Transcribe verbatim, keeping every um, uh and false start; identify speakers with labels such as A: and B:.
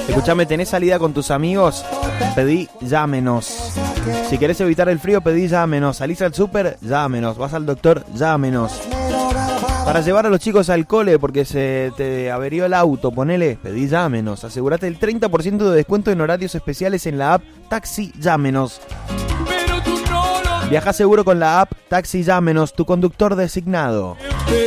A: Escuchame, ¿tenés salida con tus amigos? Pedí llámenos. Si querés evitar el frío, pedí llámenos. Salís al súper, llámenos. Vas al doctor, llámenos. Para llevar a los chicos al cole porque se te averió el auto, ponele, pedí llámenos. Asegurate el treinta por ciento de descuento en horarios especiales en la app Taxi Llámenos. Viaja seguro con la app Taxi Llámenos, tu conductor designado.